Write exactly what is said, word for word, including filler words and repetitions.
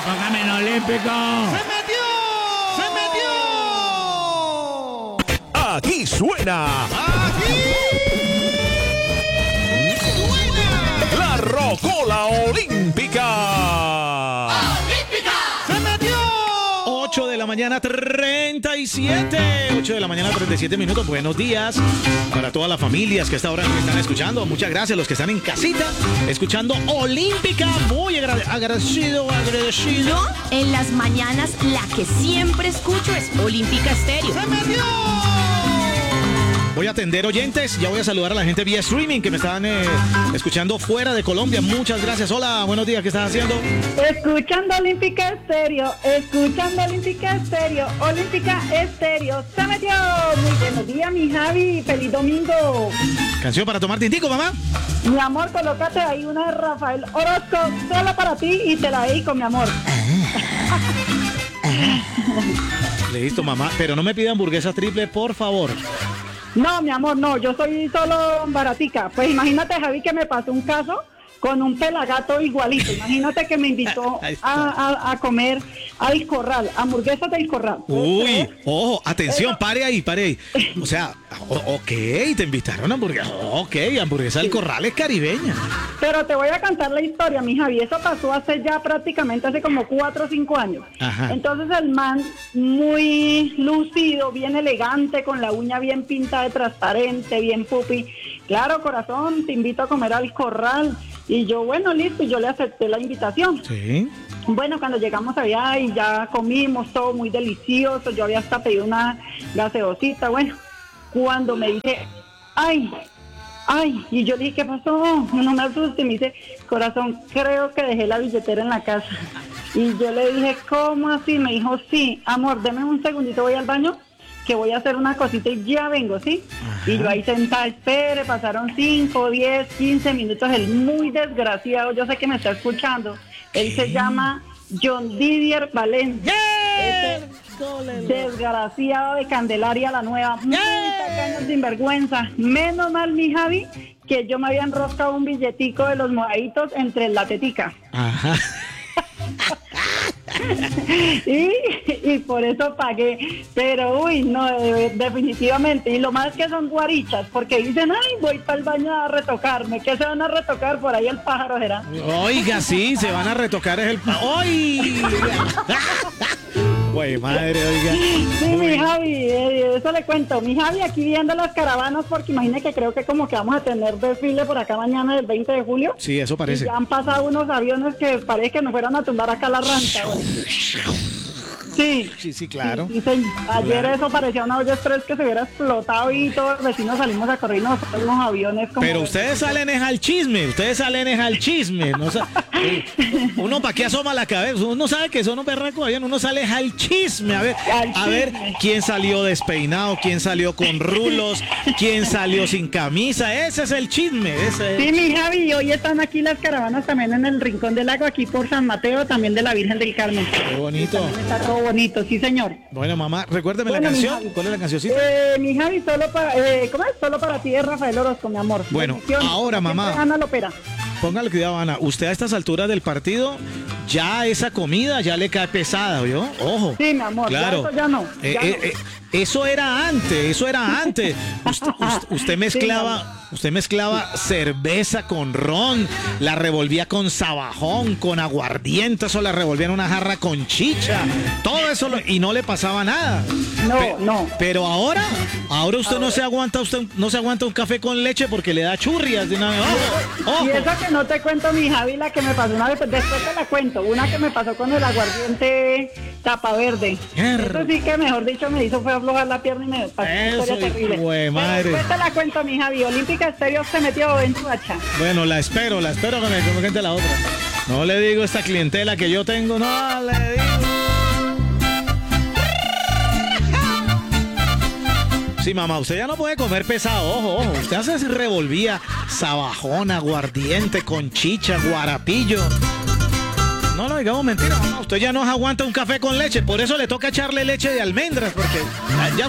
póngame en olímpico. ¡Se metió! ¡Se metió! Aquí suena. ¡Aquí suena! La Rocola Olímpica. ¡Olímpica! ¡Se metió! ocho de la mañana, treinta y siete. ocho de la mañana, treinta y siete minutos. Buenos días para todas las familias que a esta hora me están escuchando. Muchas gracias a los que están en casita escuchando Olímpica. Muy agra- agradecido, agradecido. Yo, en las mañanas, la que siempre escucho es Olímpica Estéreo. ¡Se metió! Voy a atender oyentes. Ya voy a saludar a la gente vía streaming que me están eh, escuchando fuera de Colombia. Muchas gracias. Hola, buenos días. ¿Qué estás haciendo? Escuchando Olímpica Estéreo, escuchando Olímpica Estéreo, Olímpica Estéreo, se metió. Muy buenos días, mi Javi, feliz domingo. Canción para tomar tintico, mamá. Mi amor, colócate ahí una de Rafael Orozco, solo para ti y te la dedico, mi amor. Listo, mamá. Pero no me pida hamburguesa triple, por favor. No, mi amor, no, yo soy solo baratica. Pues imagínate, Javi, que me pasó un caso con un pelagato igualito. Imagínate que me invitó Ahí está. a, a, a comer al Corral, hamburguesas del Corral. Uy, ojo, atención, pare ahí, pare ahí. O sea, o- ok, te invitaron a hamburguesa. Ok, hamburguesa del Corral es caribeña. Pero te voy a cantar la historia, mi Javi. Eso pasó hace ya prácticamente hace como cuatro o cinco años. Ajá. Entonces el man, muy lucido, bien elegante, con la uña bien pintada de transparente, bien pupi. Claro, corazón, te invito a comer al Corral. Y yo, bueno, listo, y yo le acepté la invitación. Sí. Bueno, cuando llegamos allá y ya comimos todo muy delicioso, yo había hasta pedido una gaseosita. Bueno, cuando me dice, ay, ay, y yo le dije, ¿qué pasó? No me asustes. Y me dice, corazón, creo que dejé la billetera en la casa. Y yo le dije, ¿cómo así? Me dijo, sí, amor, deme un segundito, voy al baño, que voy a hacer una cosita y ya vengo, ¿sí? Ajá. Y yo ahí sentada, espere, pasaron cinco, diez, quince minutos, el muy desgraciado, yo sé que me está escuchando, él se llama John Didier Valencia. Ese desgraciado de Candelaria la Nueva, muy tacaño, sinvergüenza. Menos mal, mi Javi, que yo me había enroscado un billetico de los mojaditos entre la tetica. Ajá. y, y por eso pagué, pero uy, no, de- definitivamente, y lo más que son guarichas, porque dicen, ay, voy para el baño a retocarme, ¿qué se van a retocar? Por ahí el pájaro será. Oiga, sí, se van a retocar es el... pa- ¡Ay! Güey, madre, oiga. Sí, Muy mi bien. Javi, eh, eso le cuento, mi Javi aquí viendo las caravanas, porque imagine que creo que como que vamos a tener desfile por acá mañana del veinte de julio. Sí, eso Y parece. ya han pasado unos aviones que parece que nos fueran a tumbar acá la ranta. Sí. Sí, sí, claro. Sí, sí, ayer Claro. eso parecía una olla express que se hubiera explotado y todos los vecinos salimos a correr y nos fueron unos aviones como... Pero ustedes salen es al chisme, ustedes salen es al chisme. No sa- eh, uno para qué asoma la cabeza, uno sabe que son unos berracos, uno sale es al chisme. A ver, Al a ver chisme. quién salió despeinado, quién salió con rulos, quién salió sin camisa. Ese es el chisme. Ese es- Sí, mi Javi, y hoy están aquí las caravanas también en el Rincón del Lago, aquí por San Mateo, también de la Virgen del Carmen. Qué bonito. También está todo bonito, sí señor. Bueno, mamá, recuérdeme Bueno, la mi canción. Javi. ¿Cuál es la cancioncita? Eh, mi Javi, solo para, eh, ¿cómo es? Solo para ti es Rafael Orozco, mi amor. Bueno, Bendiciones. ahora, Siempre mamá. Ana Lopera. Póngale cuidado, Ana. Usted a estas alturas del partido, ya esa comida ya le cae pesada, ¿oyó? Ojo. Sí, mi amor, ya Claro. eso ya no, Eh, ya eh, no. eh, eso era antes, eso era antes. Usted, usted- usted mezclaba, usted mezclaba cerveza con ron, la revolvía con sabajón, con aguardiente, eso la revolvía en una jarra con chicha, todo eso lo- y no le pasaba nada. No, Pe- no. Pero ahora, ahora usted no se aguanta, usted no se aguanta un café con leche porque le da churrias de una vez. Ojo, ojo. Y esa que no te cuento, mi Javi, la que me pasó una vez, después te la cuento, una que me pasó con el aguardiente tapa verde. Mierda. Eso sí que, mejor dicho, me hizo fue aflojar la pierna y me pasó una Eso, historia terrible. güey, madre. Pero después te la cuento, mi Javi, Olímpica Estéreo se metió en tu hacha. Bueno, la espero, la espero que me que me cuente la otra. No le digo esta clientela que yo tengo, no le digo. Sí, mamá, usted ya no puede comer pesado, ojo, ojo. Usted hace revolvía, sabajón, aguardiente, con chicha, guarapillo. No, no, digamos mentira, mamá. Usted ya no aguanta un café con leche, por eso le toca echarle leche de almendras, porque ya